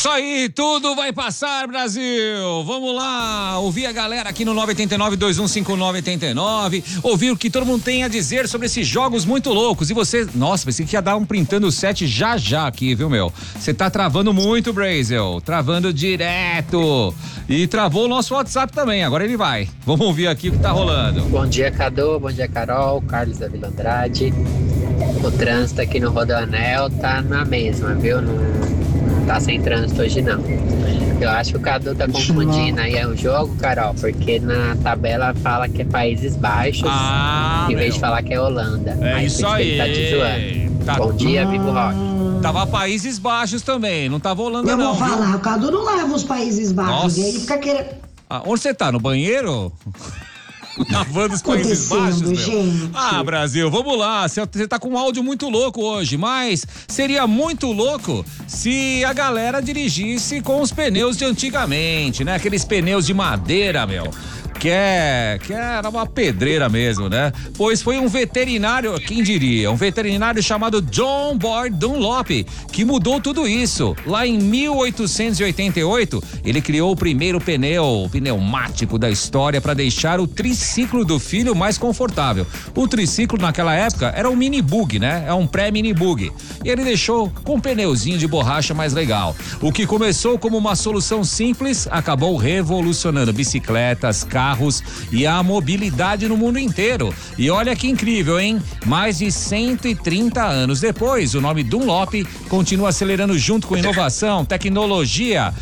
isso aí, tudo vai passar, Brasil. Vamos lá, ouvir a galera aqui no 989-2159-89, ouvir o que todo mundo tem a dizer sobre esses jogos muito loucos. E você, nossa, pensei que ia dar um printando o set já aqui, viu, meu? Você tá travando muito, Brasil, travando direto. E travou o nosso WhatsApp também, agora ele vai. Vamos ouvir aqui o que tá rolando. Bom dia, Cadu, bom dia, Carol, Carlos da Vila Andrade. O trânsito aqui no Rodoanel tá na mesma, viu? Não tá sem trânsito hoje, não. Eu acho que o Cadu tá confundindo aí o jogo, Carol, porque na tabela fala que é Países Baixos, em vez de falar que é Holanda. É isso aí. Ele tá te zoando. Tá. Bom dia, Vivo Rock. Tava Países Baixos também, não tava Holanda Eu não. vou falar, o Cadu não leva os Países Baixos, Nossa. e aí fica querendo... Onde você tá? No banheiro? Lavando os Países Baixos, meu. Gente. Brasil, vamos lá, você tá com um áudio muito louco hoje, mas seria muito louco se a galera dirigisse com os pneus de antigamente, né? Aqueles pneus de madeira, meu. Que era uma pedreira mesmo, né? Pois foi um veterinário, quem diria, um veterinário chamado John Boyd Dunlop, que mudou tudo isso. Lá em 1888, ele criou o primeiro pneu pneumático da história para deixar o triciclo do filho mais confortável. O triciclo naquela época era um mini bug, né? É um pré-mini bug. E ele deixou com um pneuzinho de borracha mais legal. O que começou como uma solução simples, acabou revolucionando bicicletas, carros e a mobilidade no mundo inteiro. E olha que incrível, hein? Mais de 130 anos depois, o nome Dunlop continua acelerando junto com inovação, tecnologia